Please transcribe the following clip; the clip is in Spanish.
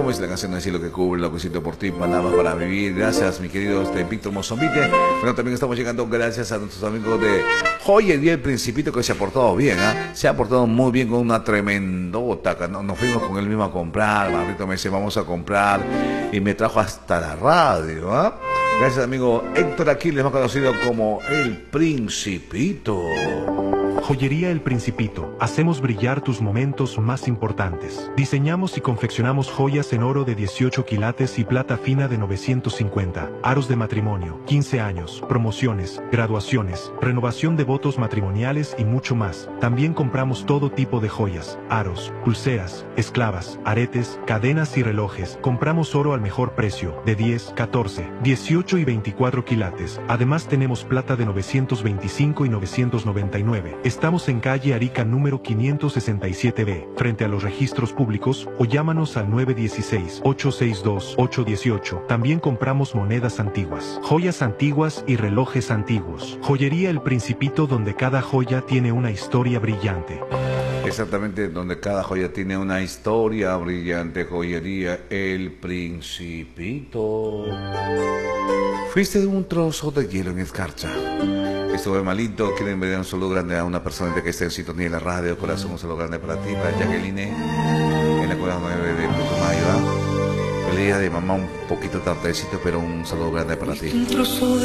como es la canción así lo que cubre, lo que siento por ti, palabras para vivir. Gracias, mi querido Víctor Mozambique. Bueno, también estamos llegando gracias a nuestros amigos de Joyería El Principito, que se ha portado bien, se ha portado muy bien con una tremendota. Nos fuimos con él mismo a comprar. Marrito me dice, vamos a comprar, y me trajo hasta la radio. Gracias, amigo Héctor Aquiles, más conocido como El Principito. Joyería El Principito. Hacemos brillar tus momentos más importantes. Diseñamos y confeccionamos joyas en oro de 18 quilates y plata fina de 950. Aros de matrimonio, 15 años, promociones, graduaciones, renovación de votos matrimoniales y mucho más. También compramos todo tipo de joyas, aros, pulseras, esclavas, aretes, cadenas y relojes. Compramos oro al mejor precio, de 10, 14, 18 y 24 quilates. Además tenemos plata de 925 y 999. Estamos en calle Arica número 567B, frente a los registros públicos, o llámanos al 916-862-818. También compramos monedas antiguas, joyas antiguas y relojes antiguos. Joyería El Principito, donde cada joya tiene una historia brillante. Exactamente, donde cada joya tiene una historia brillante. Joyería El Principito. Fuiste de un trozo de hielo en escarcha. Estuve malito, quieren enviar un saludo grande a una persona que esté en sintonía en la radio. Corazón, un saludo grande para ti, para Jacqueline, en la cueva 9 de Putumayo. Pelea de mamá un poquito tardecito, pero un saludo grande para ti.